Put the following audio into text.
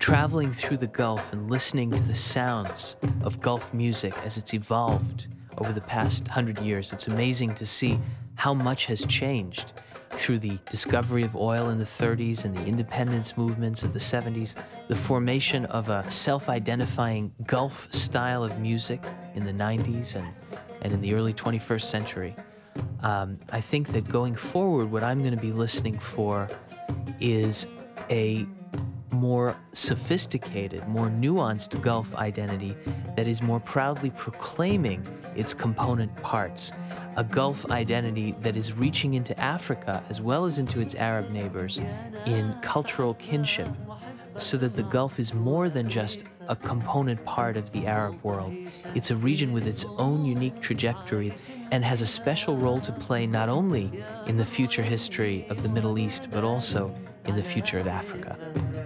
traveling through the Gulf and listening to the sounds of Gulf music as it's evolved over the past 100 years. It's amazing to see how much has changed through the discovery of oil in the 30s and the independence movements of the 70s, the formation of a self-identifying Gulf style of music in the 90s and in the early 21st century. I think that going forward, what I'm going to be listening for is a more sophisticated, more nuanced Gulf identity that is more proudly proclaiming its component parts. A Gulf identity that is reaching into Africa as well as into its Arab neighbors in cultural kinship, so that the Gulf is more than just a component part of the Arab world. It's a region with its own unique trajectory and has a special role to play not only in the future history of the Middle East, but also in the future of Africa.